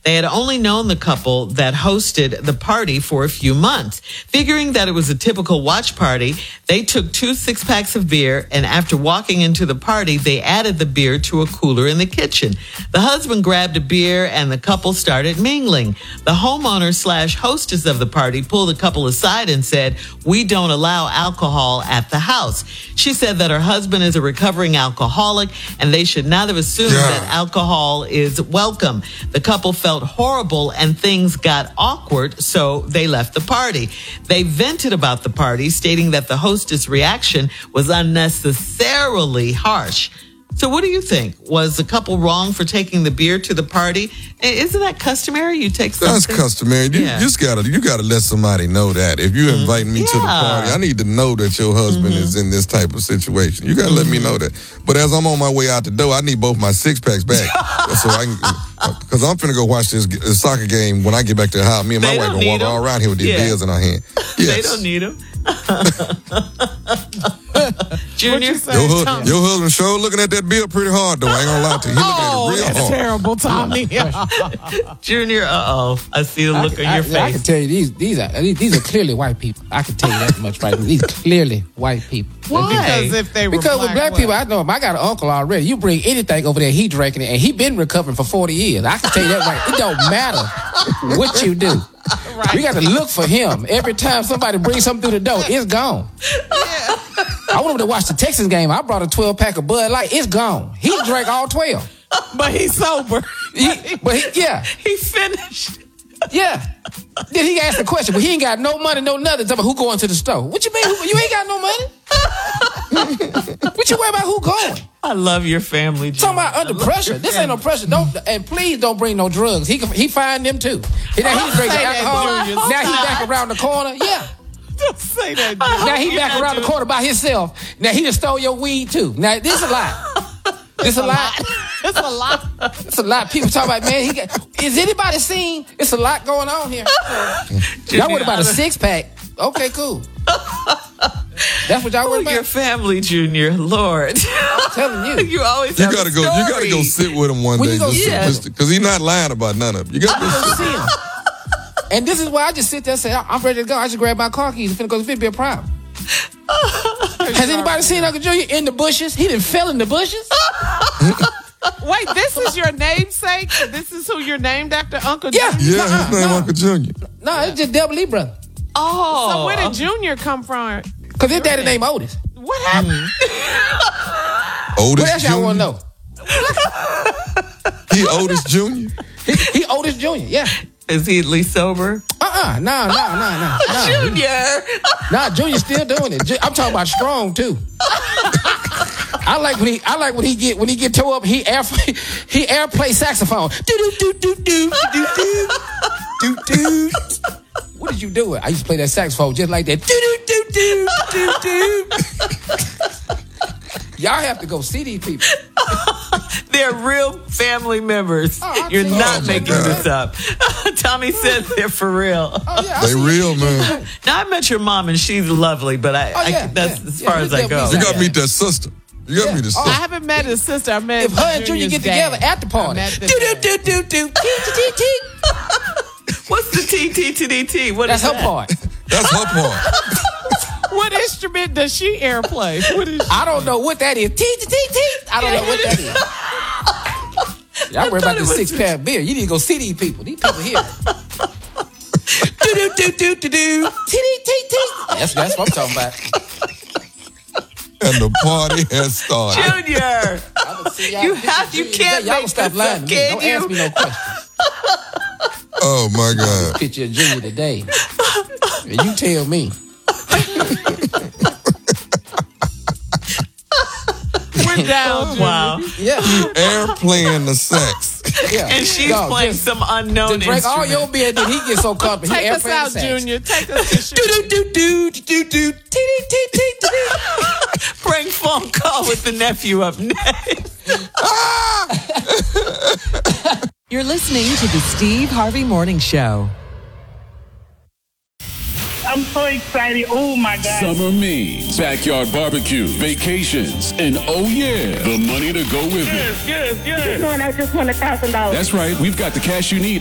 They had only known the couple that hosted the party for a few months. Figuring that it was a typical watch party, they took 2 6-packs of beer, and after walking into the party, they added the beer to a cooler in the kitchen. The husband grabbed a beer, and the couple started mingling. The homeowner/hostess of the party pulled the couple aside and said, "We don't allow alcohol at the house." She said that her husband is a recovering alcoholic, and they should not have assumed that alcohol is welcome. The couple felt horrible, and things got awkward, so they left the party. They vented about the party, stating that the hostess' reaction was unnecessarily harsh. So what do you think? Was the couple wrong for taking the beer to the party? Isn't that customary? You take something? That's customary. You just gotta let somebody know that. If you invite me to the party, I need to know that your husband is in this type of situation. You gotta let me know that. But as I'm on my way out the door, I need both my 6-packs back. So I can, because I'm finna go watch this soccer game when I get back to the house. Me and my wife gonna walk all around here with these beers in our hand. Yes. They don't need them. Junior, your husband sure looking at that bill pretty hard though. I ain't gonna lie to you. He looking at it real hard. That's terrible, Tommy. Junior, I see the look on your face. I can tell you these are clearly white people. I can tell you that much right now. These are clearly white people. Why? Because with black people, I know him. I got an uncle already. You bring anything over there, he drinking it, and he been recovering for 40 years. I can tell you that right. It don't matter what you do. Right. We got to look for him. Every time somebody brings something through the door, it's gone. Yeah. I went over to watch the Texas game. I brought a 12-pack of Bud Light. It's gone. He drank all 12. But he's sober. He finished. Yeah. Then he asked the question, but he ain't got no money, no nothing. Talking about who going to the store? What you mean? You ain't got no money? What you worry about who going? I love your family, Junior. Talking about under pressure. This ain't no pressure. And please don't bring no drugs. He find them too. Now he drinking alcohol. Now he back around the corner. Yeah. Don't say that, Junior. Now he back around the corner by himself. Now he just stole your weed too. Now this a lot. It's a lot. It's a lot. It's a lot. People talk about, man, is anybody seen? It's a lot going on here. Y'all worried about a 6-pack. Okay, cool. That's what y'all worried about? Your family, Junior. Lord. I'm telling you. You always you gotta go sit with him one day. Because he's not lying about none of it. You gotta go see him. And this is why I just sit there and say, I'm ready to go. I just grab my car keys and finna go. It's finna be a problem. Has anybody seen Uncle Junior in the bushes? He done fell in the bushes. Wait, this is your namesake? This is who you're named after, Uncle Junior? Yeah, his name Uncle Junior. No, it's just Double E brother. Oh. So where did Junior come from? Because his daddy named Otis. What happened? Otis what else y'all want to know? He Otis Junior? He Otis Junior, yeah. Is he at least sober? No. Junior. Nah, Junior's still doing it. I'm talking about strong too. I like when he get tore up. He airplay saxophone. Do do do do do do do. What did you do? I used to play that saxophone just like that. Do do do do do do. Y'all have to go see these people. They're real family members. You're not making this up. Tommy said they're for real. They real, man. Now, I met your mom, and she's lovely, but that's as far as I go. You got to meet that sister. You got to meet the sister. I haven't met his sister. I met if her and Junior get together at the party. Do. What's the T? What that's is her that? part. That's her part. What instrument does she airplay? I don't know what that is. I don't know what that is. Y'all worry about this 6-pack beer. You need to go see these people. These people here. Do. That's what I'm talking about. And the party has started. Junior, you can't y'all make stop this lying up, to me. Don't ask me no questions. Oh my God. Picture of Junior today. And you tell me. We're down. Wow. Yeah. Airplaying the sax. Yeah. And she's playing some unknown instrument. Drink all your beer, then he gets so comfortable. Take us out, Junior. Take us to do. Prank phone call with the nephew up next. You're listening to the Steve Harvey Morning Show. I'm so excited. Oh, my God. Summer means backyard barbecue, vacations, and oh, yeah, the money to go with it. Yes. I just want $1,000. That's right. We've got the cash you need